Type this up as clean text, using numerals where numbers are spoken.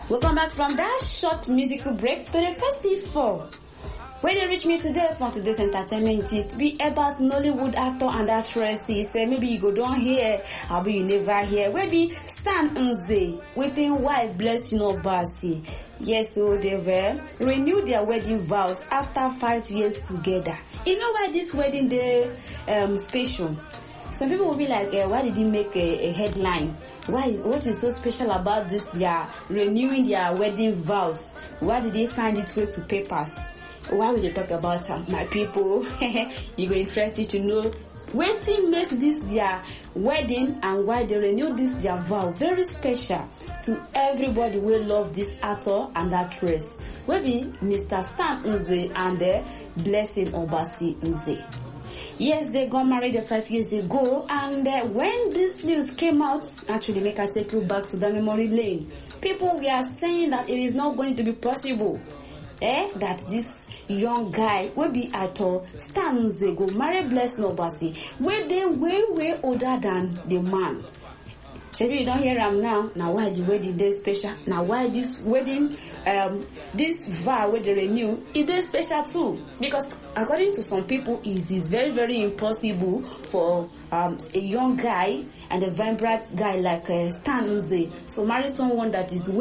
Welcome back from that short musical break to the festival. When they reach me today from today's entertainment gist be about Nollywood actor and actresses. Maybe you go down here, or maybe you never hear. Maybe Stan Nze with his wife Blessing Obasi. Yes, so they were renewed their wedding vows after 5 years together. You know why this wedding day special? Some people will be like, why did he make a headline? What is so special about this? They are renewing their wedding vows. Why did they find its way to papers? Why will you talk about my people? You go interested to know when they make this their wedding and why they renew this their vow. Very special to everybody who love this actor and actress. Will be Mr. Stan Nze and Blessing Obasi Nze. Yes, they got married 5 years ago, and when this news came out, actually make I take you back to the memory lane. People were saying that it is not going to be possible. That this young guy will be actor Stan Nze go marry Blessing Obasi, where they way older than the man. Maybe you don't hear him now. Now why the wedding day special? Now why this wedding, this vow where they renew, it is special too? Because according to some people, it is very impossible for a young guy and a vibrant guy like Stan Nze to marry someone that is